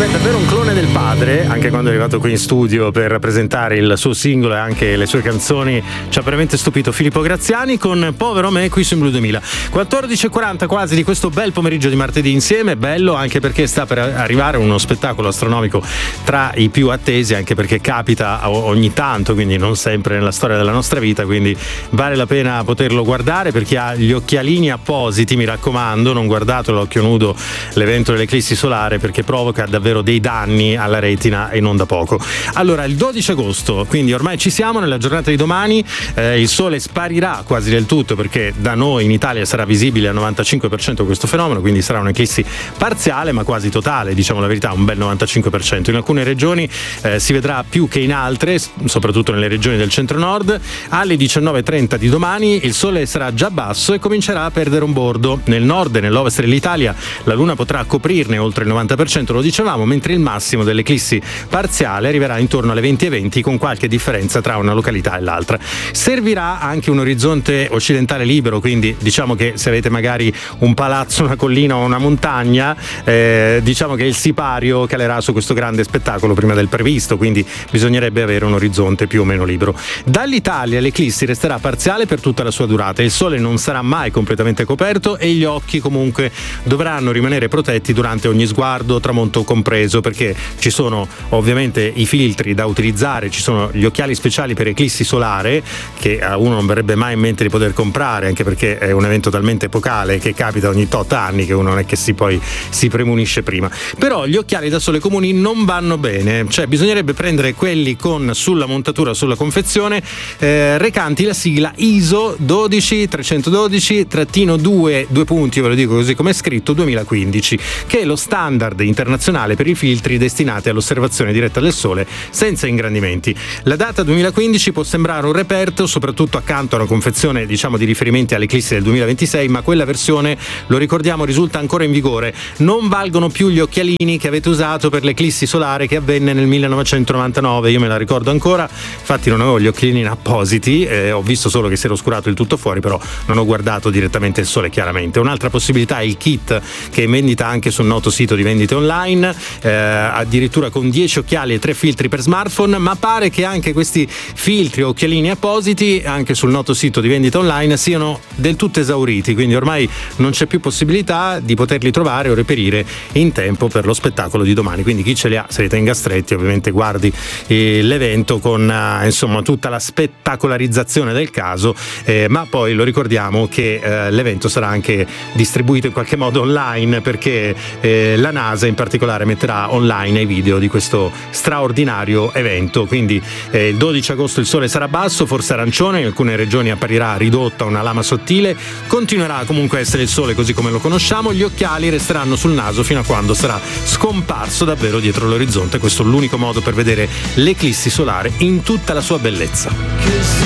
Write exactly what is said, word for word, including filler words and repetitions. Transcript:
è davvero un clone del padre, anche quando è arrivato qui in studio per presentare il suo singolo e anche le sue canzoni ci ha veramente stupito Filippo Graziani con Povero me qui su In Blu duemila. quattordici e quaranta quasi di questo bel pomeriggio di martedì insieme, bello anche perché sta per arrivare uno spettacolo astronomico tra i più attesi, anche perché capita ogni tanto, quindi non sempre nella storia della nostra vita, quindi vale la pena poterlo guardare. Per chi ha gli occhialini appositi, mi raccomando, non guardate l'occhio nudo l'evento dell'eclissi solare, perché provoca davvero dei danni alla retina e non da poco. Allora, il dodici agosto, quindi ormai ci siamo nella giornata di domani, eh, il sole sparirà quasi del tutto, perché da noi in Italia sarà visibile al novantacinque per cento questo fenomeno, quindi sarà un'eclissi parziale ma quasi totale, diciamo la verità, un bel novantacinque per cento. In alcune regioni eh, si vedrà più che in altre, soprattutto nelle regioni del centro-nord. Alle diciannove e trenta di domani il sole sarà già basso e comincerà a perdere un bordo. Nel nord e nell'ovest dell'Italia la luna potrà coprirne oltre il novanta per cento, lo dicevamo, mentre il massimo dell'eclissi parziale arriverà intorno alle venti e venti, con qualche differenza tra una località e l'altra. Servirà anche un orizzonte occidentale libero, quindi diciamo che se avete magari un palazzo, una collina o una montagna, eh, diciamo che il sipario calerà su questo grande spettacolo prima del previsto, quindi bisognerebbe avere un orizzonte più o meno libero. Dall'Italia l'eclissi resterà parziale per tutta la sua durata, il sole non sarà mai completamente coperto e gli occhi comunque dovranno rimanere protetti durante ogni sguardo, tramonto compreso, perché ci sono ovviamente i filtri da utilizzare, ci sono gli occhiali speciali per eclissi solare che a uno non verrebbe mai in mente di poter comprare, anche perché è un evento talmente epocale che capita ogni tot anni che uno non è che si poi si premunisce prima. Però gli occhiali da sole comuni non vanno bene, cioè bisognerebbe prendere quelli con sulla montatura, sulla confezione eh, recanti la sigla I S O dodici trecentododici due, due punti, ve lo dico così come è scritto, duemilaquindici, che è lo standard internazionale per i filtri destinati all'osservazione diretta del sole senza ingrandimenti. La data duemilaquindici può sembrare un reperto, soprattutto accanto a una confezione diciamo di riferimenti all'eclissi del duemilaventisei, ma quella versione, lo ricordiamo, risulta ancora in vigore. Non valgono più gli occhialini che avete usato per l'eclissi solare che avvenne nel millenovecentonovantanove, io me la ricordo ancora, infatti non avevo gli occhialini appositi, eh, ho visto solo che si era oscurato il tutto fuori, però non ho guardato direttamente il sole chiaramente. Un'altra possibilità è il kit, che è in vendita anche sul noto sito di vendite online, eh, addirittura con dieci occhiali e tre filtri per smartphone, ma pare che anche questi filtri o occhialini appositi anche sul noto sito di vendita online siano del tutto esauriti, quindi ormai non c'è più possibilità di poterli trovare o reperire in tempo per lo spettacolo di domani, quindi chi ce li ha, se li tenga stretti, ovviamente guardi eh, l'evento con eh, insomma tutta la spettacolarizzazione del caso, eh, ma poi lo ricordiamo che eh, l'evento sarà anche distribuito in qualche modo online, perché eh, la NASA in particolare metterà online i video di questo straordinario evento. Quindi eh, il dodici agosto il sole sarà basso, forse arancione, in alcune regioni apparirà ridotta una lama sottile, continuerà comunque a essere il sole così come lo conosciamo, gli occhiali resteranno sul naso fino a quando sarà scomparso davvero dietro l'orizzonte. Questo è l'unico modo per vedere l'eclissi solare in tutta la sua bellezza.